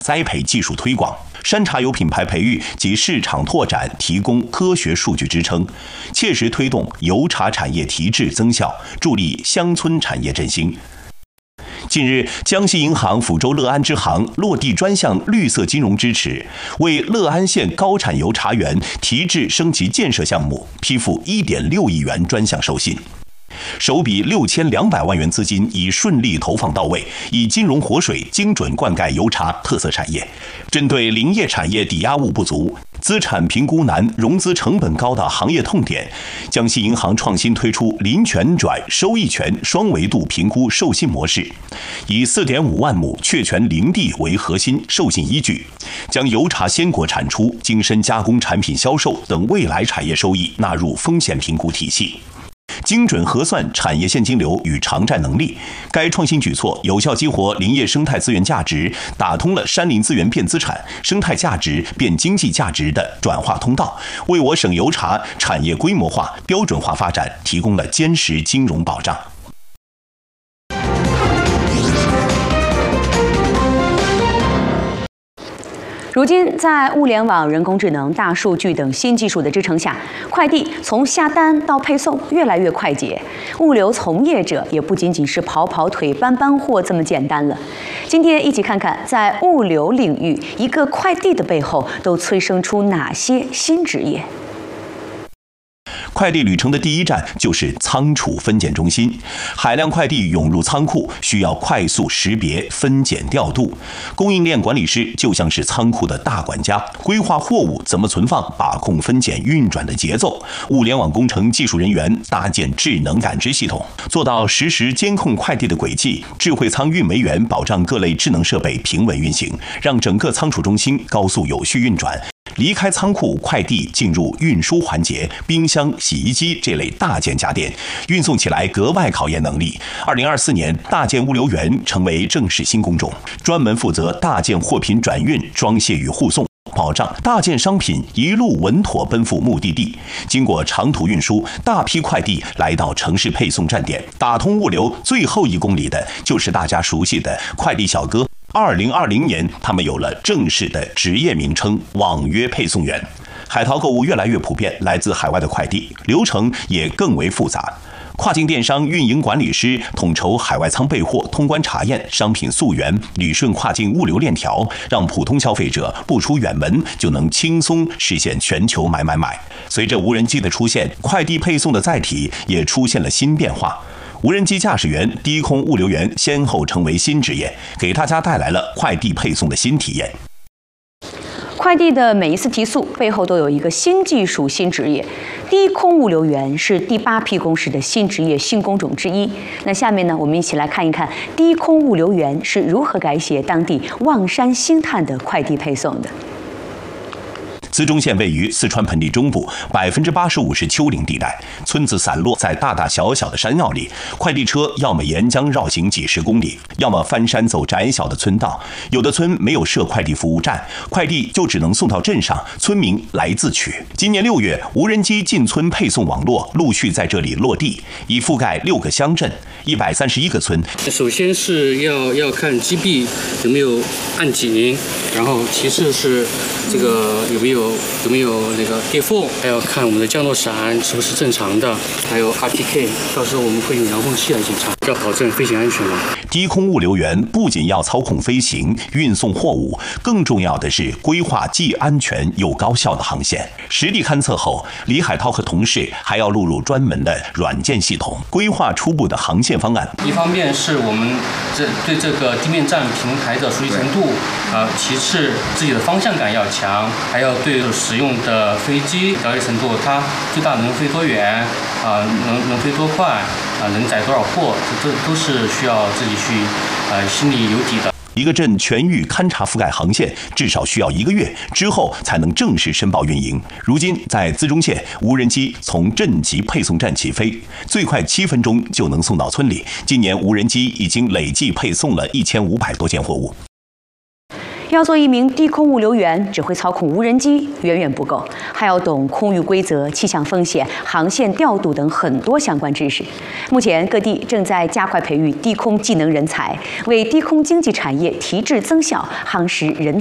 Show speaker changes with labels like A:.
A: 栽培技术推广、山茶油品牌培育及市场拓展提供科学数据支撑，切实推动油茶产业提质增效，助力乡村产业振兴。近日，江西银行抚州乐安支行落地专项绿色金融支持，为乐安县高产油茶园提质升级建设项目批复1.6亿元专项授信。首笔6200万元资金已顺利投放到位，以金融活水精准灌溉油茶特色产业。针对林业产业抵押物不足、资产评估难、融资成本高的行业痛点，江西银行创新推出林权转收益权双维度评估授信模式，以4.5万亩确权林地为核心授信依据，将油茶鲜果产出、精深加工产品销售等未来产业收益纳入风险评估体系。精准核算产业现金流与偿债能力，该创新举措有效激活林业生态资源价值，打通了山林资源变资产、生态价值变经济价值的转化通道，为我省油茶产业规模化、标准化发展提供了坚实金融保障。
B: 如今，在物联网、人工智能、大数据等新技术的支撑下，快递从下单到配送越来越快捷。物流从业者也不仅仅是跑跑腿、搬搬货这么简单了。今天一起看看，在物流领域，一个快递的背后都催生出哪些新职业。
A: 快递旅程的第一站就是仓储分拣中心，海量快递涌入仓库，需要快速识别、分拣、调度。供应链管理师就像是仓库的大管家，规划货物怎么存放，把控分拣运转的节奏。物联网工程技术人员搭建智能感知系统，做到实时监控快递的轨迹。智慧仓运煤员保障各类智能设备平稳运行，让整个仓储中心高速有序运转。离开仓库，快递进入运输环节，冰箱、洗衣机这类大件家电运送起来格外考验能力。2024年，大件物流员成为正式新工种，专门负责大件货品转运、装卸与护送，保障大件商品一路稳妥奔赴目的地。经过长途运输，大批快递来到城市配送站点，打通物流最后1公里的就是大家熟悉的快递小哥。2020年，他们有了正式的职业名称——网约配送员。海淘购物越来越普遍，来自海外的快递流程也更为复杂。跨境电商运营管理师统筹海外仓备货、通关查验、商品溯源，捋顺跨境物流链条，让普通消费者不出远门就能轻松实现全球买。随着无人机的出现，快递配送的载体也出现了新变化。无人机驾驶员、低空物流员先后成为新职业，给大家带来了快递配送的新体验。
B: 快递的每一次提速背后都有一个新技术、新职业。低空物流员是第8批公示的新职业、新工种之一。那下面呢，我们一起来看一看低空物流员是如何改写当地望山兴叹的快递配送的。
A: 资中县位于四川盆地中部，85%是丘陵地带，村子散落在大大小小的山坳里。快递车要么沿江绕行几10公里，要么翻山走窄小的村道。有的村没有设快递服务站，快递就只能送到镇上，村民来自取。今年6月，无人机进村配送网络陆续在这里落地，已覆盖6个乡镇、131个村。
C: 首先是要看机臂有没有按紧，然后其次是这个有没有那个裂缝，还要看我们的降落伞是不是正常的，还有 RTK， 到时候我们会用遥控器来检查，要保证飞行安全嘛。
A: 低空物流员不仅要操控飞行、运送货物，更重要的是规划既安全又高效的航线。实地勘测后，李海涛和同事还要录入专门的软件系统，规划初步的航线方案。
C: 一方面是我们对这个地面站平台的熟悉程度，其次自己的方向感要强，还要对使用的飞机了解程度，它最大能飞多远，能飞多快，能载多少货，这都是需要自己去心里有底的。
A: 一个镇全域勘察覆盖航线，至少需要1个月之后才能正式申报运营。如今，在资中县，无人机从镇级配送站起飞，最快7分钟就能送到村里。今年，无人机已经累计配送了1500多件货物。
B: 要做一名低空物流员，只会操控无人机远远不够，还要懂空域规则、气象风险、航线调度等很多相关知识。目前各地正在加快培育低空技能人才，为低空经济产业提质增效，夯实人